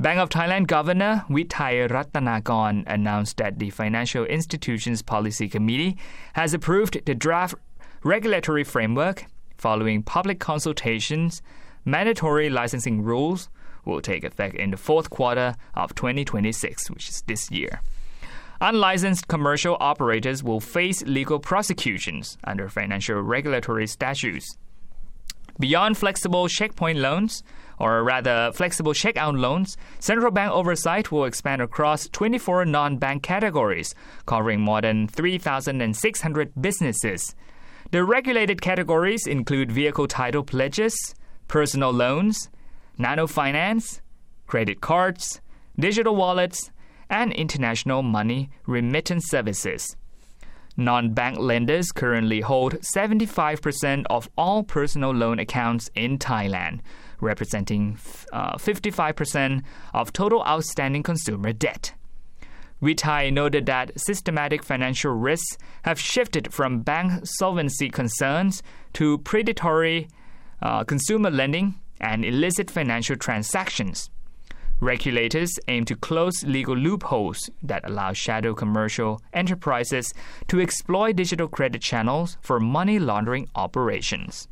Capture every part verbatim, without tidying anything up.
Bank of Thailand Governor Witthai Rattanakon announced that the Financial Institutions Policy Committee has approved the draft regulatory framework. Following public consultations, mandatory licensing rules will take effect in the fourth quarter of twenty twenty-six, which is this year. Unlicensed commercial operators will face legal prosecutions under financial regulatory statutes. Beyond flexible checkpoint loans, or rather flexible checkout loans, central bank oversight will expand across twenty-four non-bank categories, covering more than three thousand six hundred businesses. The regulated categories include vehicle title pledges, personal loans, nano finance, credit cards, digital wallets, and international money remittance services. Non-bank lenders currently hold seventy-five percent of all personal loan accounts in Thailand, representing uh, fifty-five percent of total outstanding consumer debt. Witthai noted that systematic financial risks have shifted from bank solvency concerns to predatory uh, consumer lending and illicit financial transactions. Regulators aim to close legal loopholes that allow shadow commercial enterprises to exploit digital credit channels for money laundering operations.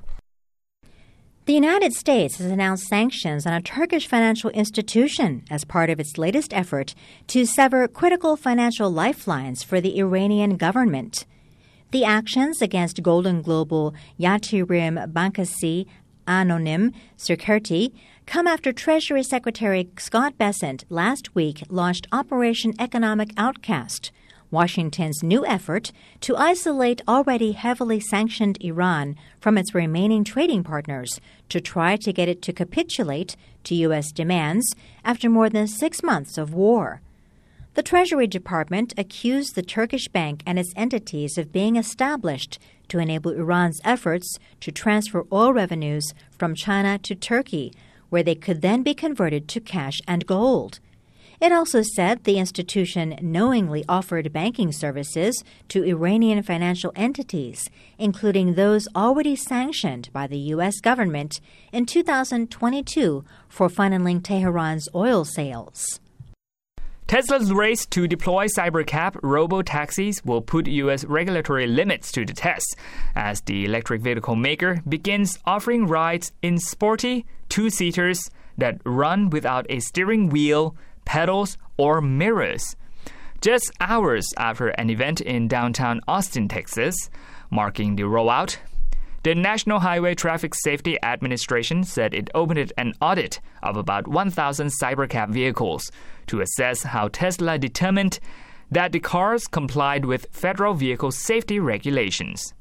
The United States has announced sanctions on a Turkish financial institution as part of its latest effort to sever critical financial lifelines for the Iranian government. The actions against Golden Global Yatırım Bankası Anonim Şirketi come after Treasury Secretary Scott Bessent last week launched Operation Economic Outcast, Washington's new effort to isolate already heavily sanctioned Iran from its remaining trading partners to try to get it to capitulate to U S demands after more than six months of war. The Treasury Department accused the Turkish bank and its entities of being established to enable Iran's efforts to transfer oil revenues from China to Turkey, where they could then be converted to cash and gold. It also said the institution knowingly offered banking services to Iranian financial entities, including those already sanctioned by the U S government in two thousand twenty-two for funneling Tehran's oil sales. Tesla's race to deploy Cybercab robo-taxis will put U S regulatory limits to the test as the electric vehicle maker begins offering rides in sporty two-seaters that run without a steering wheel, pedals, or mirrors. Just hours after an event in downtown Austin, Texas, marking the rollout, the National Highway Traffic Safety Administration said it opened an audit of about one thousand Cybercab vehicles to assess how Tesla determined that the cars complied with federal vehicle safety regulations.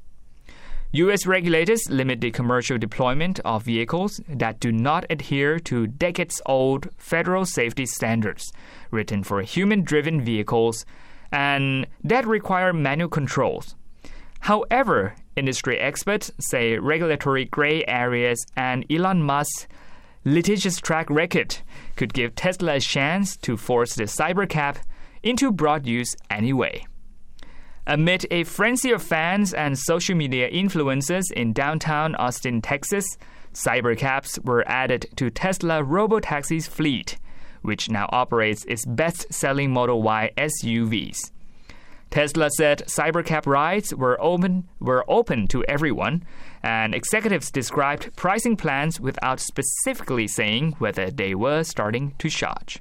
U S regulators limit the commercial deployment of vehicles that do not adhere to decades-old federal safety standards written for human-driven vehicles and that require manual controls. However, industry experts say regulatory gray areas and Elon Musk's litigious track record could give Tesla a chance to force the Cybercab into broad use anyway. Amid a frenzy of fans and social media influencers in downtown Austin, Texas, Cybercabs were added to Tesla Robotaxi's fleet, which now operates its best-selling Model Y S U Vs. Tesla said Cybercab rides were open, were open to everyone, and executives described pricing plans without specifically saying whether they were starting to charge.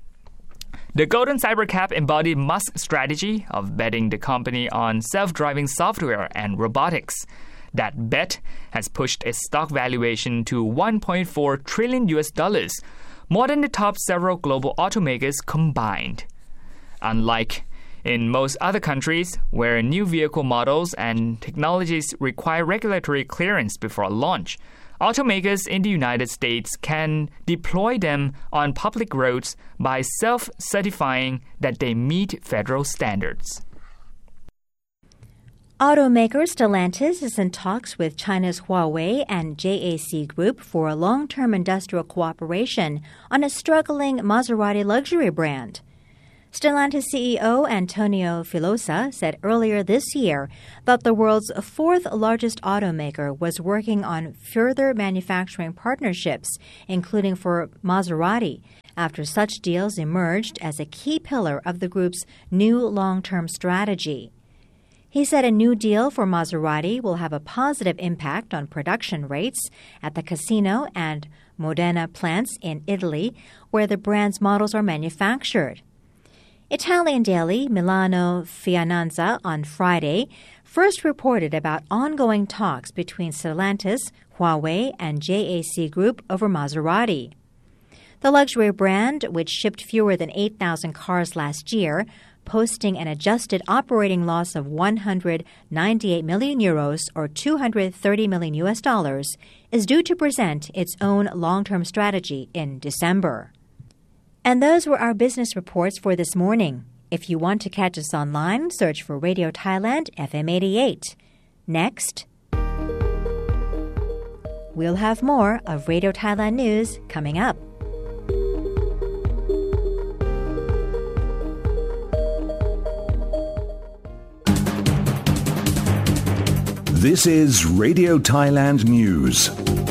The Golden Cybercab embodied Musk's strategy of betting the company on self-driving software and robotics. That bet has pushed its stock valuation to one point four trillion U S dollars, more than the top several global automakers combined. Unlike in most other countries, where new vehicle models and technologies require regulatory clearance before launch, automakers in the United States can deploy them on public roads by self-certifying that they meet federal standards. Automaker Stellantis is in talks with China's Huawei and J A C Group for a long-term industrial cooperation on a struggling Maserati luxury brand. Stellantis C E O Antonio Filosa said earlier this year that the world's fourth largest automaker was working on further manufacturing partnerships, including for Maserati, after such deals emerged as a key pillar of the group's new long-term strategy. He said a new deal for Maserati will have a positive impact on production rates at the Casino and Modena plants in Italy, where the brand's models are manufactured. Italian daily Milano Finanza on Friday first reported about ongoing talks between Stellantis, Huawei, and J A C Group over Maserati. The luxury brand, which shipped fewer than eight thousand cars last year, posting an adjusted operating loss of one hundred ninety-eight million euros or two hundred thirty million U S dollars, is due to present its own long-term strategy in December. And those were our business reports for this morning. If you want to catch us online, search for Radio Thailand F M eighty-eight. Next, we'll have more of Radio Thailand news coming up. This is Radio Thailand News.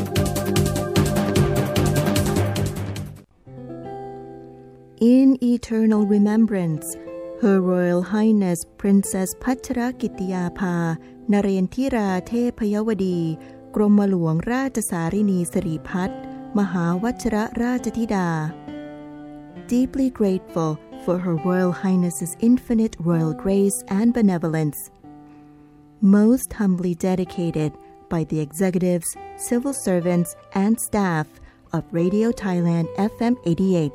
In eternal remembrance, Her Royal Highness Princess Pachrakitiyapha Narendra Thepayawadi กรมหลวงราชสารินีสิริพัฒน์มหาวชิรราชธิดา Deeply grateful for Her Royal Highness's infinite royal grace and benevolence. Most humbly dedicated by the executives, civil servants, and staff of Radio Thailand F M eighty-eight.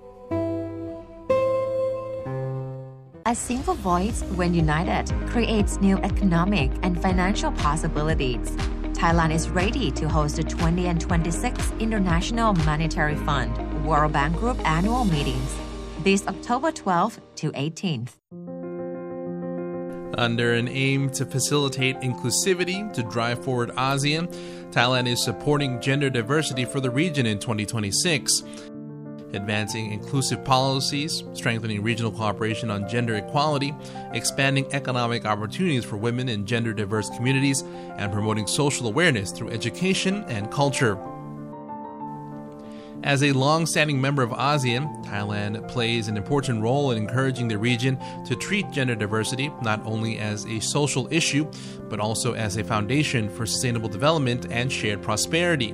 A single voice, when united, creates new economic and financial possibilities. Thailand is ready to host the twentieth and twenty-sixth International Monetary Fund World Bank Group annual meetings this October twelfth to eighteenth. Under an aim to facilitate inclusivity to drive forward ASEAN, Thailand is supporting gender diversity for the region in twenty twenty-six, advancing inclusive policies, strengthening regional cooperation on gender equality, expanding economic opportunities for women in gender-diverse communities, and promoting social awareness through education and culture. As a long-standing member of ASEAN, Thailand plays an important role in encouraging the region to treat gender diversity not only as a social issue, but also as a foundation for sustainable development and shared prosperity.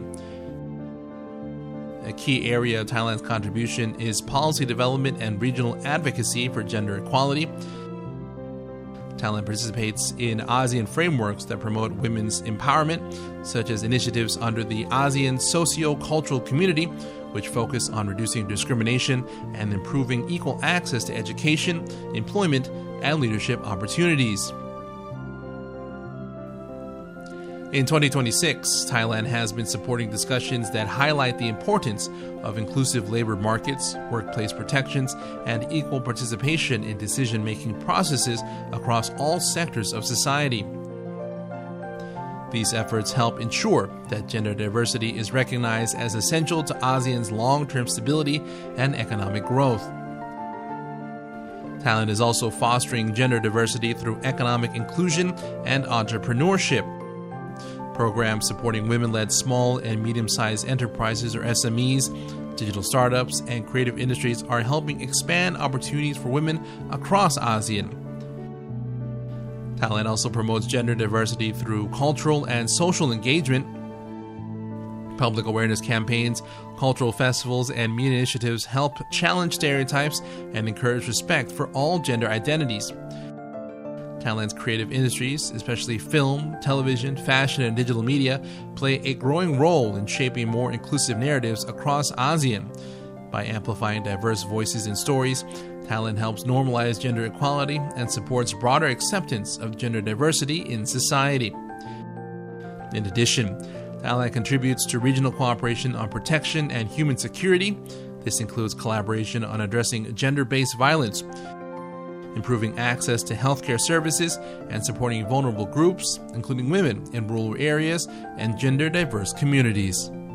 A key area of Thailand's contribution is policy development and regional advocacy for gender equality. Thailand participates in ASEAN frameworks that promote women's empowerment, such as initiatives under the ASEAN Socio-Cultural Community, which focus on reducing discrimination and improving equal access to education, employment, and leadership opportunities. In twenty twenty-six, Thailand has been supporting discussions that highlight the importance of inclusive labor markets, workplace protections, and equal participation in decision-making processes across all sectors of society. These efforts help ensure that gender diversity is recognized as essential to ASEAN's long-term stability and economic growth. Thailand is also fostering gender diversity through economic inclusion and entrepreneurship. Programs supporting women-led small and medium-sized enterprises or S M Es, digital startups, and creative industries are helping expand opportunities for women across ASEAN. Thailand also promotes gender diversity through cultural and social engagement. Public awareness campaigns, cultural festivals, and media initiatives help challenge stereotypes and encourage respect for all gender identities. Thailand's creative industries, especially film, television, fashion, and digital media, play a growing role in shaping more inclusive narratives across ASEAN. By amplifying diverse voices and stories, Thailand helps normalize gender equality and supports broader acceptance of gender diversity in society. In addition, Thailand contributes to regional cooperation on protection and human security. This includes collaboration on addressing gender-based violence, improving access to healthcare services, and supporting vulnerable groups, including women in rural areas and gender-diverse communities.